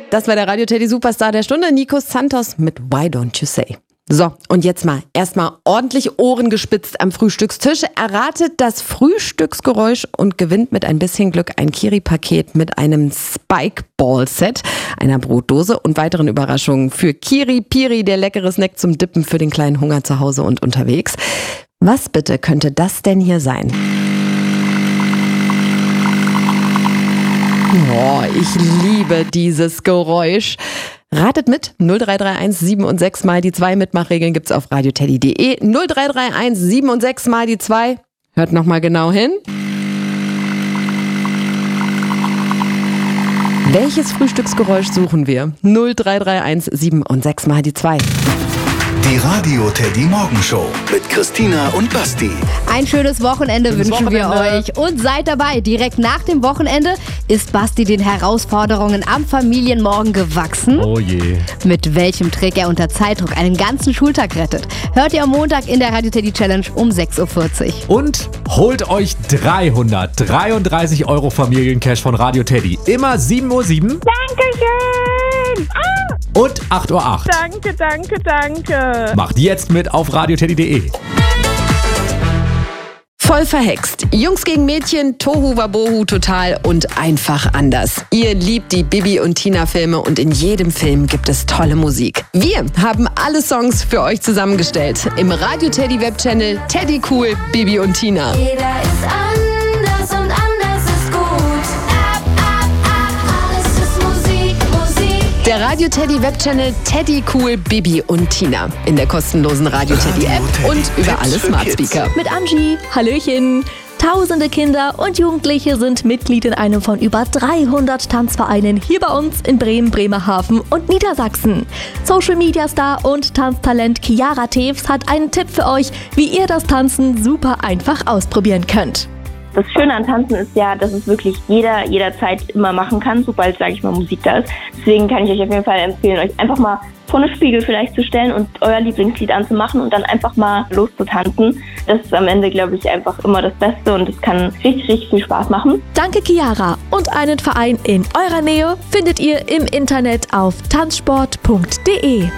Das war der Radio Teddy Superstar der Stunde, Nico Santos mit Why Don't You Say. So, und jetzt erstmal ordentlich Ohren gespitzt am Frühstückstisch. Erratet das Frühstücksgeräusch und gewinnt mit ein bisschen Glück ein Kiri-Paket mit einem Spike-Ball-Set, einer Brotdose und weiteren Überraschungen für Kiri Piri, der leckere Snack zum Dippen für den kleinen Hunger zu Hause und unterwegs. Was bitte könnte das denn hier sein? Oh, ich liebe dieses Geräusch. Ratet mit 0331 7 und 6 mal die 2. Mitmachregeln gibt's auf radioteddy.de. 0331 7 und 6 mal die 2. Hört nochmal genau hin. Welches Frühstücksgeräusch suchen wir? 0331 7 und 6 mal die 2. Die Radio Teddy Morgenshow mit Christina und Basti. Ein schönes Wochenende wünschen wir euch und seid dabei. Direkt nach dem Wochenende ist Basti den Herausforderungen am Familienmorgen gewachsen. Oh je. Mit welchem Trick er unter Zeitdruck einen ganzen Schultag rettet, hört ihr am Montag in der Radio Teddy Challenge um 6.40 Uhr. Und holt euch 333 € Familiencash von Radio Teddy. Immer 7.07 Uhr. Dankeschön! Und 8.08 Uhr. Danke. Macht jetzt mit auf radioteddy.de. Voll verhext. Jungs gegen Mädchen, Tohu Wabohu total und einfach anders. Ihr liebt die Bibi und Tina Filme und in jedem Film gibt es tolle Musik. Wir haben alle Songs für euch zusammengestellt im Radio Teddy Webchannel Teddy Cool Bibi und Tina. Jeder ist anders und anders ist gut. Alles ist Musik. Der Radio Teddy Webchannel Teddy Cool Bibi und Tina in der kostenlosen Radio Teddy App und über alle Smart Speaker. Mit Angie, Hallöchen. Tausende Kinder und Jugendliche sind Mitglied in einem von über 300 Tanzvereinen hier bei uns in Bremen, Bremerhaven und Niedersachsen. Social-Media-Star und Tanztalent Chiara Tews hat einen Tipp für euch, wie ihr das Tanzen super einfach ausprobieren könnt. Das Schöne an Tanzen ist ja, dass es wirklich jederzeit immer machen kann, sobald, sage ich mal, Musik da ist. Deswegen kann ich euch auf jeden Fall empfehlen, euch einfach mal vor einen Spiegel vielleicht zu stellen und euer Lieblingslied anzumachen und dann einfach mal loszutanzen. Das ist am Ende, glaube ich, einfach immer das Beste und es kann richtig viel Spaß machen. Danke, Chiara. Und einen Verein in eurer Nähe findet ihr im Internet auf tanzsport.de.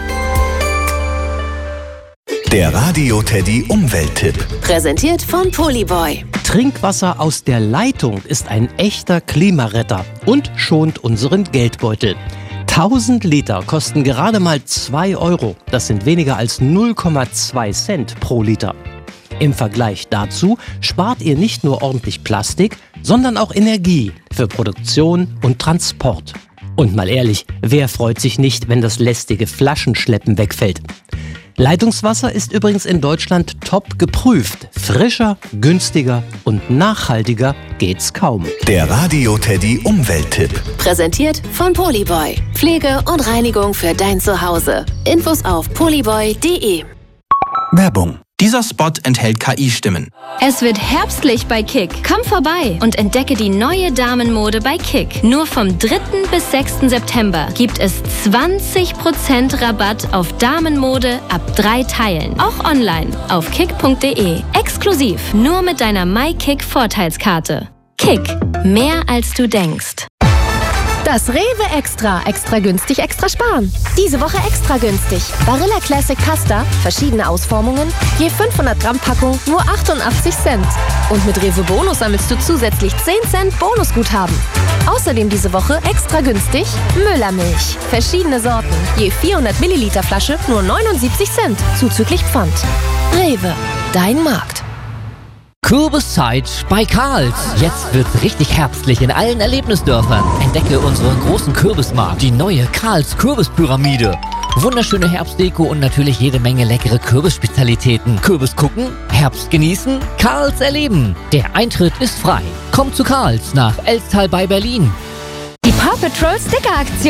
Der Radio Teddy Umwelttipp. Präsentiert von Polyboy. Trinkwasser aus der Leitung ist ein echter Klimaretter und schont unseren Geldbeutel. 1000 Liter kosten gerade mal 2 €. Das sind weniger als 0,2 Cent pro Liter. Im Vergleich dazu spart ihr nicht nur ordentlich Plastik, sondern auch Energie für Produktion und Transport. Und mal ehrlich, wer freut sich nicht, wenn das lästige Flaschenschleppen wegfällt? Leitungswasser ist übrigens in Deutschland top geprüft. Frischer, günstiger und nachhaltiger geht's kaum. Der Radio Teddy Umwelttipp. Präsentiert von Polyboy. Pflege und Reinigung für dein Zuhause. Infos auf polyboy.de. Werbung. Dieser Spot enthält KI-Stimmen. Es wird herbstlich bei Kick. Komm vorbei und entdecke die neue Damenmode bei Kick. Nur vom 3. bis 6. September gibt es 20% Rabatt auf Damenmode ab 3 Teilen. Auch online auf kick.de. Exklusiv nur mit deiner MyKick-Vorteilskarte. Kick. Mehr als du denkst. Das Rewe Extra. Extra günstig, extra sparen. Diese Woche extra günstig. Barilla Classic Pasta, verschiedene Ausformungen, je 500 Gramm Packung, nur 88 Cent. Und mit Rewe Bonus sammelst du zusätzlich 10 Cent Bonusguthaben. Außerdem diese Woche extra günstig Müllermilch. Verschiedene Sorten, je 400 Milliliter Flasche, nur 79 Cent, zuzüglich Pfand. Rewe, dein Markt. Kürbiszeit bei Karls. Jetzt wird's richtig herbstlich in allen Erlebnisdörfern. Entdecke unseren großen Kürbismarkt, die neue Karls Kürbispyramide. Wunderschöne Herbstdeko und natürlich jede Menge leckere Kürbisspezialitäten. Kürbis gucken, Herbst genießen, Karls erleben. Der Eintritt ist frei. Kommt zu Karls nach Elstal bei Berlin. Die Paw Patrol Sticker-Aktion.